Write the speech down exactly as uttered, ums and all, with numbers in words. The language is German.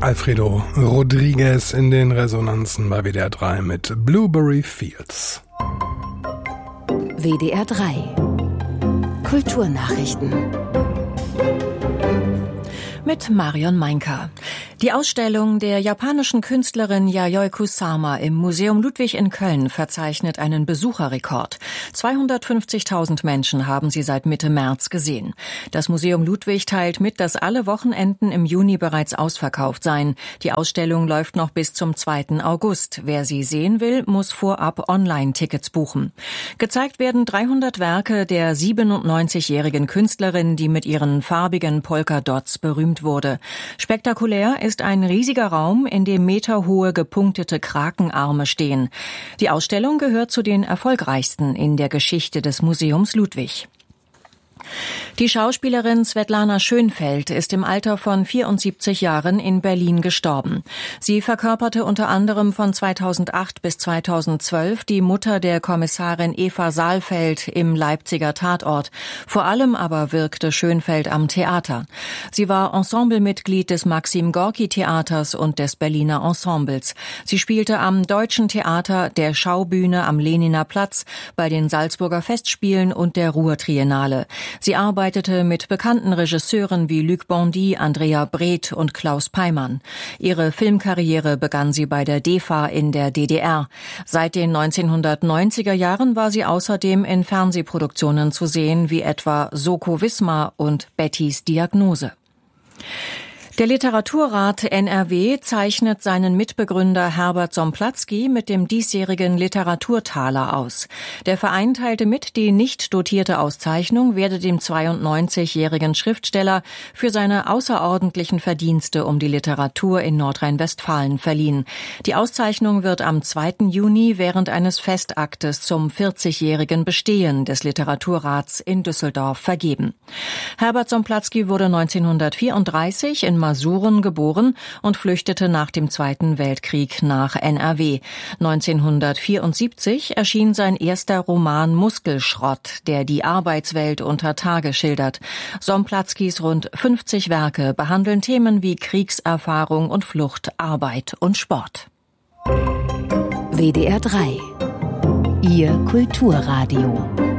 Alfredo Rodriguez in den Resonanzen bei W D R drei mit Blueberry Fields. W D R drei Kulturnachrichten mit Marion Meinker. Die Ausstellung der japanischen Künstlerin Yayoi Kusama im Museum Ludwig in Köln verzeichnet einen Besucherrekord. zweihundertfünfzigtausend Menschen haben sie seit Mitte März gesehen. Das Museum Ludwig teilt mit, dass alle Wochenenden im Juni bereits ausverkauft seien. Die Ausstellung läuft noch bis zum zweiten August. Wer sie sehen will, muss vorab Online-Tickets buchen. Gezeigt werden dreihundert Werke der siebenundneunzigjährigen Künstlerin, die mit ihren farbigen Polkadots berühmt wurde. Spektakulär ist ist ein riesiger Raum, in dem meterhohe gepunktete Krakenarme stehen. Die Ausstellung gehört zu den erfolgreichsten in der Geschichte des Museums Ludwig. Die Schauspielerin Svetlana Schönfeld ist im Alter von vierundsiebzig Jahren in Berlin gestorben. Sie verkörperte unter anderem von zweitausendacht bis zweitausendzwölf die Mutter der Kommissarin Eva Saalfeld im Leipziger Tatort. Vor allem aber wirkte Schönfeld am Theater. Sie war Ensemblemitglied des Maxim-Gorki-Theaters und des Berliner Ensembles. Sie spielte am Deutschen Theater, der Schaubühne am Lehniner Platz, bei den Salzburger Festspielen und der Ruhr-Triennale. Sie arbeitete mit bekannten Regisseuren wie Luc Bondy, Andrea Breth und Klaus Peimann. Ihre Filmkarriere begann sie bei der D E F A in der D D R. Seit den neunzehnhundertneunziger Jahren war sie außerdem in Fernsehproduktionen zu sehen, wie etwa Soko Wismar und Bettys Diagnose. Der Literaturrat N R W zeichnet seinen Mitbegründer Herbert Somplatzky mit dem diesjährigen Literaturtaler aus. Der Verein teilte mit, die nicht dotierte Auszeichnung werde dem zweiundneunzigjährigen Schriftsteller für seine außerordentlichen Verdienste um die Literatur in Nordrhein-Westfalen verliehen. Die Auszeichnung wird am zweiten Juni während eines Festaktes zum vierzigjährigen Bestehen des Literaturrats in Düsseldorf vergeben. Herbert Somplatzky wurde neunzehnhundertvierunddreißig in Masuren geboren und flüchtete nach dem Zweiten Weltkrieg nach N R W. neunzehnhundertvierundsiebzig erschien sein erster Roman Muskelschrott, der die Arbeitswelt unter Tage schildert. Somplatzkys rund fünfzig Werke behandeln Themen wie Kriegserfahrung und Flucht, Arbeit und Sport. W D R drei Ihr Kulturradio.